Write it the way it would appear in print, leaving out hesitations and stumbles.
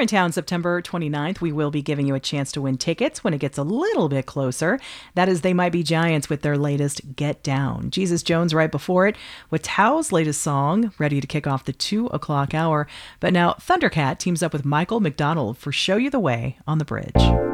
you're in town September 29th, we will be giving you a chance to win tickets when it gets a little bit closer. That is They Might Be Giants with their latest Get Down. Jesus Jones right before it with Tao's latest song, ready to kick off the 2 o'clock hour. But now Thundercat teams up with Michael McDonald for Show You the Way on the Bridge.